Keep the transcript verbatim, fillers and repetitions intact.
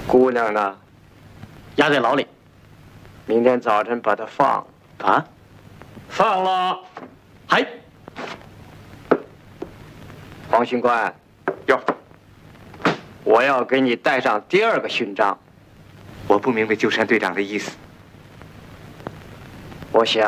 姑娘呢？ 押在牢里。 明天早晨把她放啊？ 放了。 还。 王巡官， 哟， 我要给你带上第二个勋章。 我不明白鸠山队长的意思。 我想。